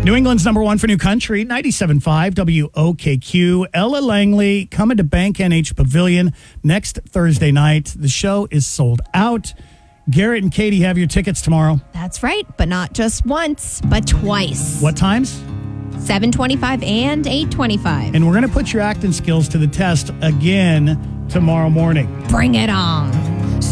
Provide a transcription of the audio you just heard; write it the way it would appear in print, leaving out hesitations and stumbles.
New England's number one for new country, 97.5 WOKQ. Ella Langley coming to Bank NH Pavilion next Thursday night. The show is sold out. Garrett and Katie have your tickets tomorrow. That's right, but not just once, but twice. What times? 7:25 and 8:25. And we're going to put your acting skills to the test again tomorrow morning. Bring it on.